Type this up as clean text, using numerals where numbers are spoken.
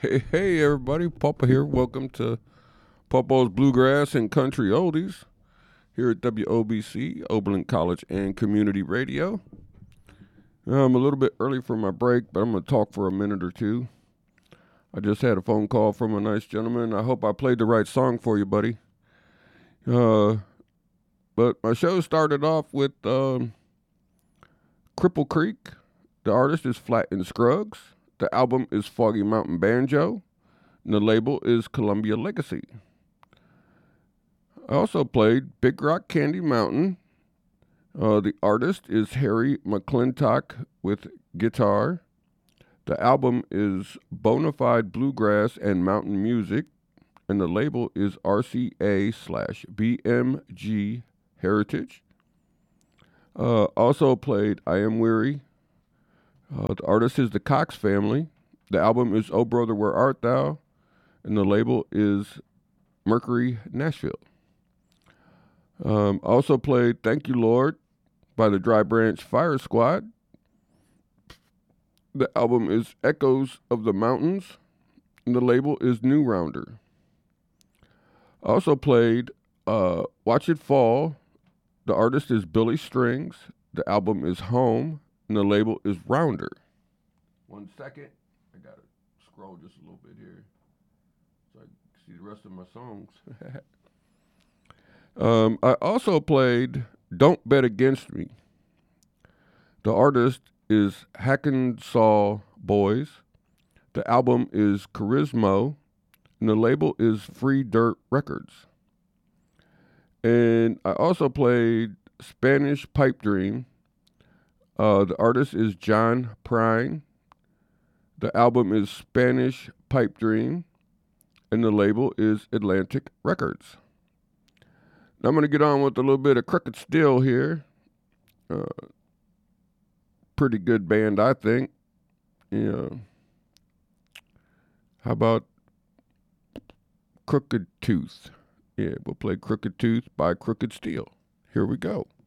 Hey, everybody. Papa here. Welcome to Papa's Bluegrass and Country Oldies here at WOBC, Oberlin College and Community Radio. I'm a little bit early for my break, but I'm going to talk for a minute or two. I just had a phone call from a nice gentleman. I hope I played the right song for you, buddy. Uh, but my show started off with Cripple Creek. The artist is Flat and Scruggs. The album is Foggy Mountain Banjo. And the label is Columbia Legacy. I also played Big Rock Candy Mountain. The artist is Harry McClintock with guitar. The album is Bonafide Bluegrass and Mountain Music. And the label is RCA/BMG Heritage. Also played I Am Weary. The artist is the Cox Family. The album is Oh Brother Where Art Thou? And the label is Mercury Nashville. Also played Thank You Lord by the Dry Branch Fire Squad. The album is Echoes of the Mountains, and the label is New Rounder. Also played Watch It Fall. The artist is Billy Strings. The album is Home, and the label is Rounder. 1 second. I got to scroll just a little bit here so I can see the rest of my songs. I also played Don't Bet Against Me. The artist is Hackensaw Boys. The album is Charismo, and the label is Free Dirt Records. And I also played Spanish Pipe Dream. The artist is John Prine. The album is Spanish Pipe Dream, and the label is Atlantic Records. Now I'm going to get on with a little bit of Crooked Steel here. Pretty good band, I think. Yeah. How about Crooked Tooth? Yeah, we'll play Crooked Tooth by Crooked Steel. Here we go.